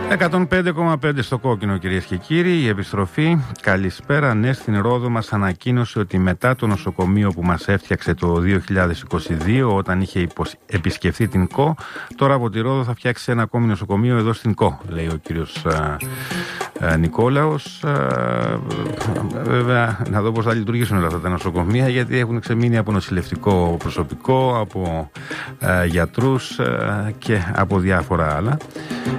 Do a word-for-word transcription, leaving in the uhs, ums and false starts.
εκατόν πέντε κόμμα πέντε στο κόκκινο, κυρίες και κύριοι, η επιστροφή. Καλησπέρα. Ναι, στην Ρόδο μας ανακοίνωσε ότι μετά το νοσοκομείο που μας έφτιαξε το δύο χιλιάδες είκοσι δύο, όταν είχε υποσ... επισκεφθεί την ΚΟ, τώρα από τη Ρόδο θα φτιάξει ένα ακόμη νοσοκομείο εδώ στην ΚΟ, λέει ο κύριος α, α, Νικόλαος. Α, βέβαια, να δω πώς θα λειτουργήσουν όλα αυτά τα νοσοκομεία, γιατί έχουν ξεμείνει από νοσηλευτικό προσωπικό, από α, γιατρούς α, και από διάφορα άλλα.